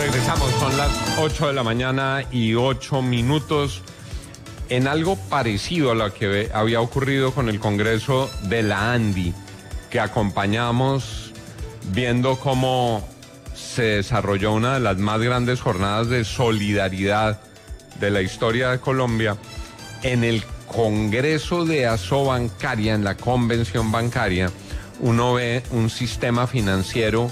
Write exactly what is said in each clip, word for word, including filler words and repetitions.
Regresamos, son las ocho de la mañana y ocho minutos. En algo parecido a lo que había ocurrido con el Congreso de la ANDI, que acompañamos viendo cómo se desarrolló una de las más grandes jornadas de solidaridad de la historia de Colombia, en el Congreso de Asobancaria, en la convención bancaria, uno ve un sistema financiero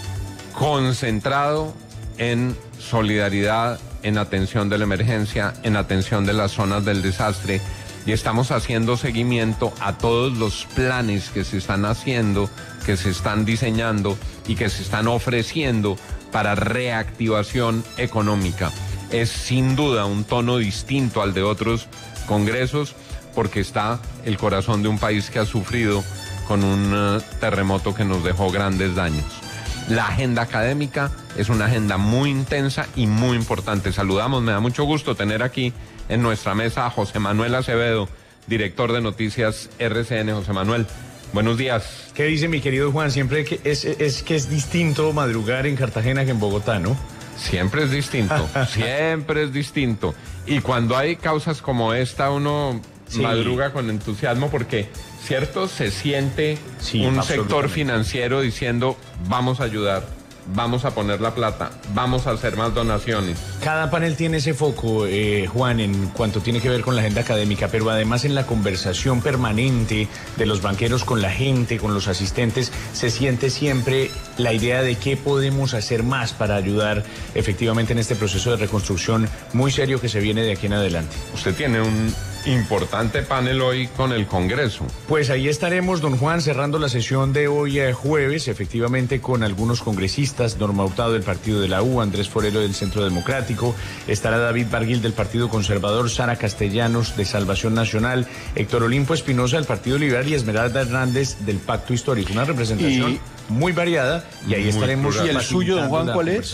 concentrado en solidaridad, en atención de la emergencia, en atención de las zonas del desastre, y estamos haciendo seguimiento a todos los planes que se están haciendo, que se están diseñando y que se están ofreciendo para reactivación económica. Es sin duda un tono distinto al de otros congresos, porque está el corazón de un país que ha sufrido con un uh, terremoto que nos dejó grandes daños. La agenda académica es una agenda muy intensa y muy importante. Saludamos, me da mucho gusto tener aquí en nuestra mesa a José Manuel Acevedo, director de Noticias R C N. José Manuel, buenos días. ¿Qué dice mi querido Juan? Siempre que es, es que es distinto madrugar en Cartagena que en Bogotá, ¿no? Siempre es distinto, siempre es distinto. Y cuando hay causas como esta, uno sí. madruga con entusiasmo porque, ¿cierto? Se siente sí, un sector financiero diciendo, vamos a ayudar, vamos a poner la plata, vamos a hacer más donaciones. Cada panel tiene ese foco, eh, Juan, en cuanto tiene que ver con la agenda académica, pero además en la conversación permanente de los banqueros con la gente, con los asistentes, se siente siempre la idea de qué podemos hacer más para ayudar efectivamente en este proceso de reconstrucción muy serio que se viene de aquí en adelante. Usted tiene un importante panel hoy con el Congreso. Pues ahí estaremos, don Juan, cerrando la sesión de hoy eh, jueves, efectivamente con algunos congresistas, Norma Hurtado del Partido de la U, Andrés Forero del Centro Democrático, estará David Barguil del Partido Conservador, Sara Castellanos de Salvación Nacional, Héctor Olimpo Espinosa del Partido Liberal y Esmeralda Hernández del Pacto Histórico. Una representación y... muy variada y ahí estaremos. ¿Y el suyo, don Juan, cuál es?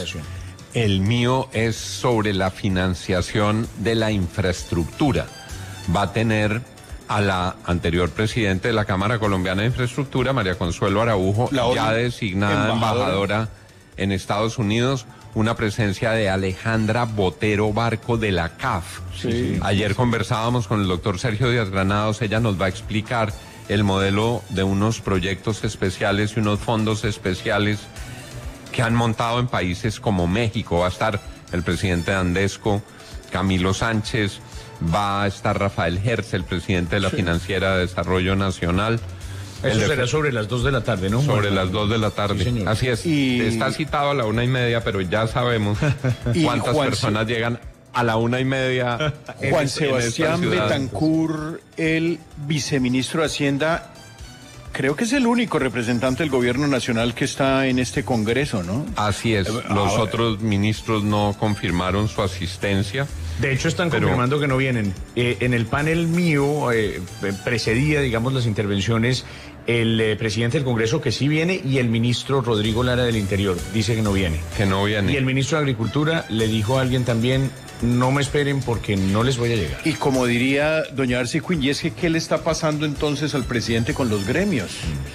El mío es sobre la financiación de la infraestructura. Va a tener a la anterior presidente de la Cámara Colombiana de Infraestructura, María Consuelo Araujo, ya designada embajadora. embajadora en Estados Unidos, una presencia de Alejandra Botero Barco de la C A F. Sí, sí, Ayer sí, conversábamos con el doctor Sergio Díaz Granados, ella nos va a explicar el modelo de unos proyectos especiales y unos fondos especiales que han montado en países como México. Va a estar el presidente de Andesco, Camilo Sánchez, va a estar Rafael Hertz, el presidente de la sí. Financiera de Desarrollo Nacional. Eso el será de... sobre las dos de la tarde, ¿no? Sobre las dos de la tarde. Sí, así es. Y... Está citado a la una y media, pero ya sabemos cuántas Juan personas se... llegan a la una y media. Juan Sebastián Betancourt, el viceministro de Hacienda, creo que es el único representante del gobierno nacional que está en este Congreso, ¿no? Así es. Los Ahora... otros ministros no confirmaron su asistencia. De hecho, están pero... confirmando que no vienen. Eh, en el panel mío eh, precedía, digamos, las intervenciones el eh, presidente del Congreso que sí viene y el ministro Rodrigo Lara del Interior dice que no viene. Que no viene. Y el ministro de Agricultura le dijo a alguien también, no me esperen porque no les voy a llegar. Y como diría doña Arce Quinn, es que ¿qué le está pasando entonces al presidente con los gremios?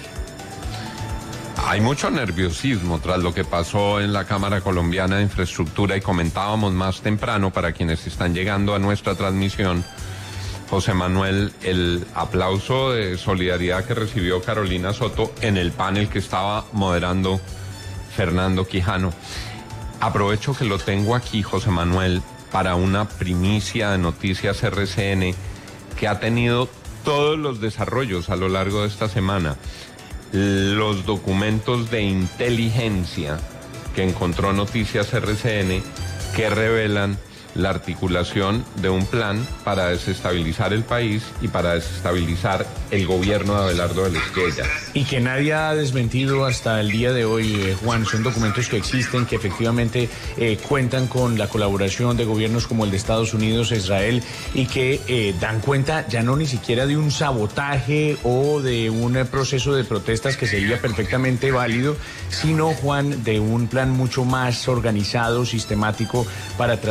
Hay mucho nerviosismo tras lo que pasó en la Cámara Colombiana de Infraestructura y comentábamos más temprano para quienes están llegando a nuestra transmisión, José Manuel, el aplauso de solidaridad que recibió Carolina Soto en el panel que estaba moderando Fernando Quijano. Aprovecho que lo tengo aquí, José Manuel, para una primicia de Noticias R C N que ha tenido todos los desarrollos a lo largo de esta semana. Los documentos de inteligencia que encontró Noticias R C N que revelan la articulación de un plan para desestabilizar el país y para desestabilizar el gobierno de Abelardo de la Espriella. Y que nadie ha desmentido hasta el día de hoy, eh, Juan. Son documentos que existen, que efectivamente eh, cuentan con la colaboración de gobiernos como el de Estados Unidos e Israel y que eh, dan cuenta ya no ni siquiera de un sabotaje o de un eh, proceso de protestas que sería perfectamente válido, sino, Juan, de un plan mucho más organizado, sistemático, para tratar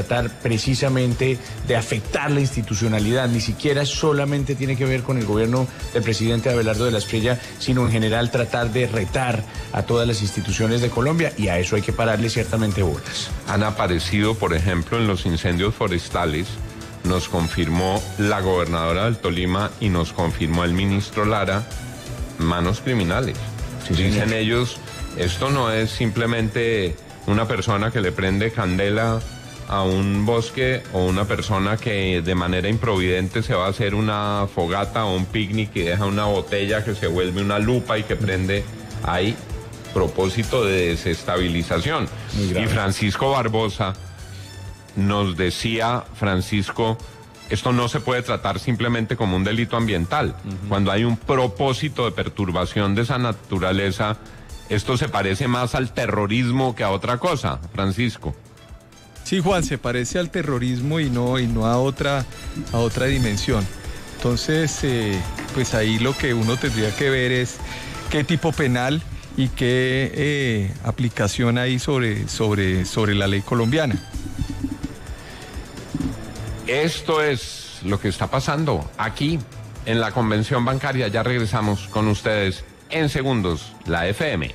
precisamente de afectar la institucionalidad. Ni siquiera solamente tiene que ver con el gobierno del presidente Abelardo de la Espriella, sino en general tratar de retar a todas las instituciones de Colombia, y a eso hay que pararle ciertamente bolas. Han aparecido, por ejemplo, en los incendios forestales, nos confirmó la gobernadora del Tolima y nos confirmó el ministro Lara, manos criminales. Sí, dicen señor. Ellos, esto no es simplemente una persona que le prende candela a un bosque o una persona que de manera improvidente se va a hacer una fogata o un picnic y deja una botella que se vuelve una lupa y que prende ahí. Propósito de desestabilización. Y Francisco Barbosa nos decía, Francisco, esto no se puede tratar simplemente como un delito ambiental. Uh-huh. Cuando hay un propósito de perturbación de esa naturaleza, esto se parece más al terrorismo que a otra cosa, Francisco. Sí, Juan, se parece al terrorismo y no, y no a otra, a otra dimensión. Entonces, eh, pues ahí lo que uno tendría que ver es qué tipo penal y qué eh, aplicación hay sobre, sobre, sobre la ley colombiana. Esto es lo que está pasando aquí en la convención bancaria. Ya regresamos con ustedes en segundos, la F M.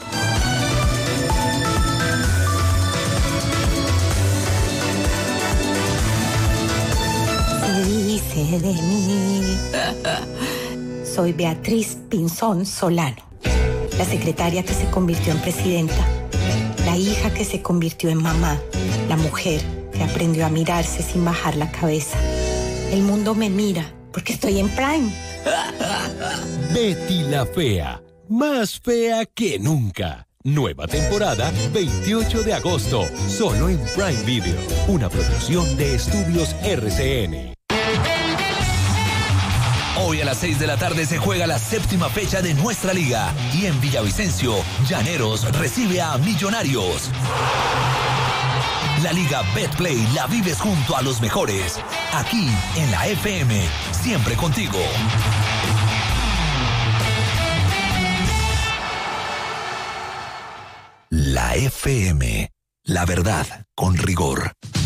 Se dice de mí. Soy Beatriz Pinzón Solano, la secretaria que se convirtió en presidenta, la hija que se convirtió en mamá, la mujer que aprendió a mirarse sin bajar la cabeza. El mundo me mira porque estoy en Prime. Betty la Fea, más fea que nunca. Nueva temporada, veintiocho de agosto, solo en Prime Video, una producción de Estudios R C N. Hoy a las seis de la tarde se juega la séptima fecha de nuestra liga y en Villavicencio, Llaneros recibe a Millonarios. La Liga Betplay la vives junto a los mejores. Aquí en la F M, siempre contigo. La F M, la verdad con rigor.